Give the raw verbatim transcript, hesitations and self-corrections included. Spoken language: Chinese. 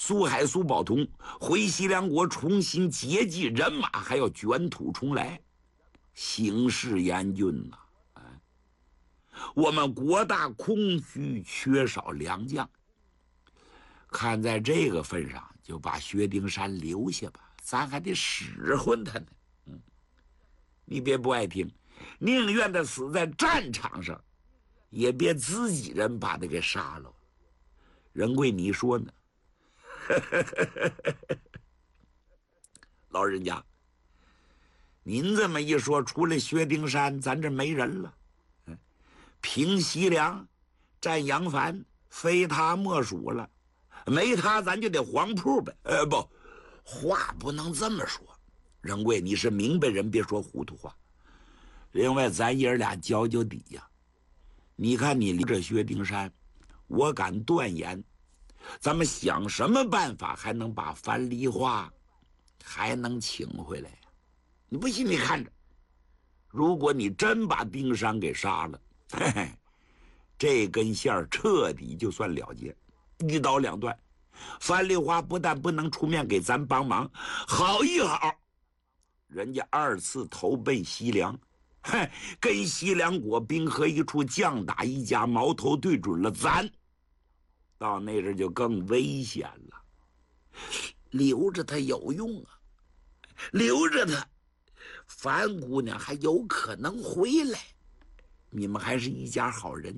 苏海、苏宝同回西凉国重新结集人马，还要卷土重来，形势严峻呐、啊！哎，我们国大空虚，缺少良将。看在这个份上，就把薛丁山留下吧，咱还得使唤他呢。嗯，你别不爱听，宁愿他死在战场上，也别自己人把他给杀了。仁贵，你说呢？老人家，您这么一说，除了薛丁山，咱这没人了。嗯，平西凉、战杨帆，非他莫属了。没他，咱就得黄铺呗。呃，不，话不能这么说。仁贵，你是明白人，别说糊涂话。另外，咱爷儿俩交交底呀。你看你离着薛丁山，我敢断言，咱们想什么办法还能把樊梨花还能请回来呀？你不信你看着，如果你真把丁山给杀了，嘿嘿，这根线彻底就算了结，一刀两断。樊梨花不但不能出面给咱帮忙，好一好，人家二次投奔西凉，嘿，跟西凉国兵合一处，将打一家，矛头对准了咱，到那阵就更危险了。留着他有用啊，留着他，樊姑娘还有可能回来。你们还是一家好人。